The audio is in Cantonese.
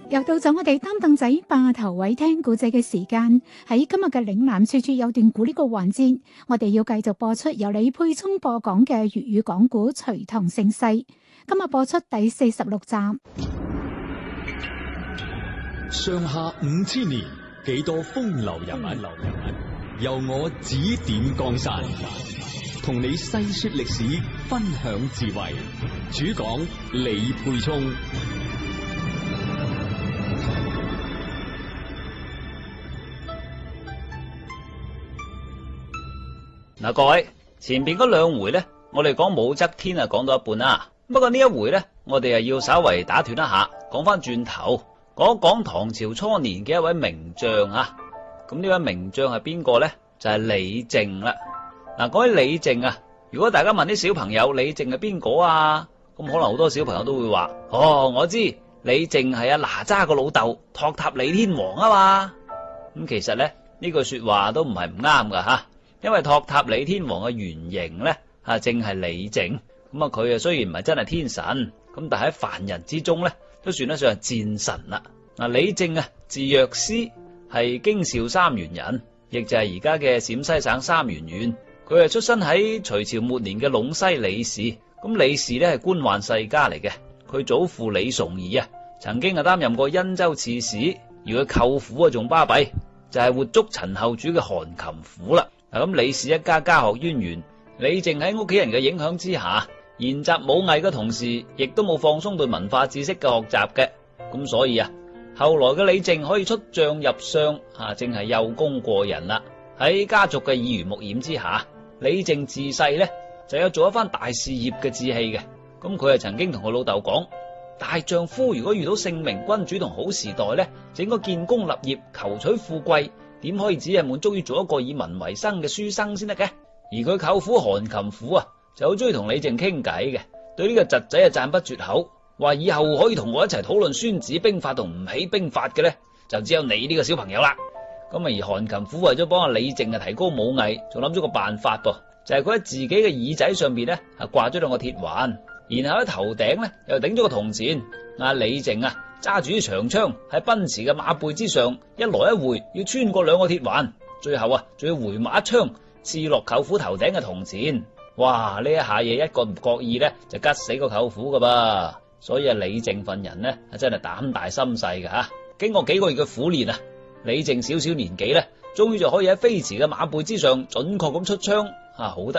又到咗我哋擔凳仔霸頭位聽故仔嘅時間。喺今日嘅嶺南處處有段古呢個環節，我哋要繼續播出由李佩聰播講嘅粵語講古《隋唐盛世》。今日播出第46集。 上下5000年，幾多風流人物，由我指點江山，同你細說歷史，分享智慧。主講李佩聰。 嗱，各位，前邊嗰兩回呢，我哋講武則天啊，講到一半啦。不過呢一回呢，我哋要稍為打斷一下，講翻轉頭，講一講唐朝初年嘅一位名將啊。咁呢位名將係邊個呢？就係李靖啦。嗱，講起李靖啊，如果大家問啲小朋友李靖係邊個啊，咁可能好多小朋友都會話：哦，我知李靖係阿哪吒個老豆托塔李天王啊嘛。咁其實呢，呢句說話都唔係唔啱噶吓。因為托塔李天王嘅原型咧，正係李靖。咁啊，佢雖然唔係真係天神，咁但係喺凡人之中咧，都算得上係戰神啦。嗱，李靖啊，字若思，係京兆三原人，亦就係而家嘅陝西省三原縣。佢係出身喺隋朝末年嘅隴西李氏。咁李氏咧係官宦世家嚟嘅。佢祖父李崇義啊，曾經擔任過殷州刺史，而佢舅父啊仲巴閉，就係活捉陳後主嘅韓擒虎啦。咁李氏一家家學淵源，李靖喺屋企人嘅影響之下，研習武藝嘅同時，亦都冇放鬆對文化知識嘅學習嘅。咁所以啊，後來嘅李靖可以出將入相，正係有功過人啦。喺家族嘅耳濡目染之下，李靖自細呢就有做一番大事業嘅志氣嘅。咁佢係曾經同佢老豆講：大丈夫如果遇到聖明君主同好時代呢，就應該建功立業，求取富貴。點可以只係滿足於做一個以民為生嘅書生先得嘅？而佢舅父韓擒虎啊，就好中意同李靖傾偈嘅，對呢個侄仔啊讚不絕口，話以後可以同我一齊討論孫子兵法同吳起兵法嘅咧，就只有你呢個小朋友啦。咁啊，而韓擒虎為咗幫阿李靖啊提高武藝，仲諗咗個辦法噃，就係佢喺自己嘅耳仔上邊咧掛咗兩個鐵環，然後喺頭頂咧又頂咗個銅錢。阿李靖啊，揸住啲長槍喺奔馳嘅馬背之上，一來一回要穿過兩個鐵環，最後啊仲要回馬一槍刺落舅父頭頂嘅銅錢。哇！呢一下嘢一個唔覺意咧就吉死個舅父噶噃。所以啊，李靖份人呢真係膽大心細噶吓。經過幾個月嘅苦練啊，李靖小小年紀咧，終於就可以喺飛馳嘅馬背之上準確咁出槍。好得